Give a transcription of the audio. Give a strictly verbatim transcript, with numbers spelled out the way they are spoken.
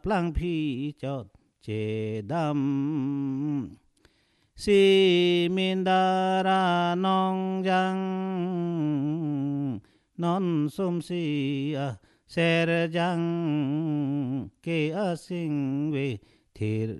plang phi chót chế đam si min đa ra nong giang non sum si a ser giang ke a sing ve thir